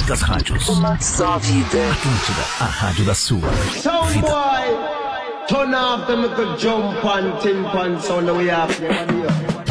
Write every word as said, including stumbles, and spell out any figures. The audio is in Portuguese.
das rádios. Só vida. Atlântida, a rádio da sua Sound vida. boy, turn off them little jump and tin pan sound that we have.